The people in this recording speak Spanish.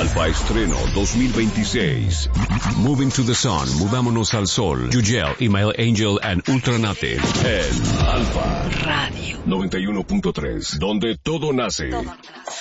Alfa Estreno 2026. Moving to the Sun, Mudámonos al Sol. Yugel, Email Angel and Ultranate. En Alfa Radio 91.3, donde todo nace.